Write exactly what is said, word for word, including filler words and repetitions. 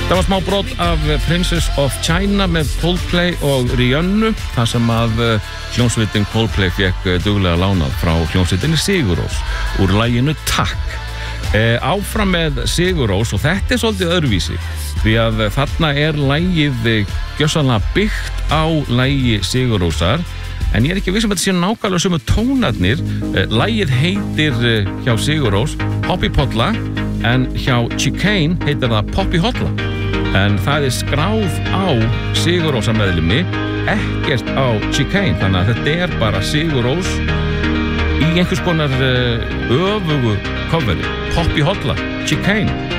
Það var smá brot af Princess of China með Coldplay og Rihanna, þar sem að hljómsveitin Coldplay fekk duglega lánað frá hljómsveitinni Sigur Rós úr laginu Takk. E, áfram með Sigur Rós, og þetta er svolítið öðruvísi, því að þarna er lagið gjörsamlega byggt á lagi Sigur Rósar, en ég er ekki viss um að þetta sé nákvæmlega sömu tónarnir. E, lagið heitir hjá Sigur Rós Poppy Polla, en hjá Chicane heitir það Poppy Holla. En það er skráð á Sigur Rósar meðlimi, ekkert á Chicane, þannig að þetta er bara Sigur Rós í einhvers konar öfugu coveri. Poppy Holla, Chicane.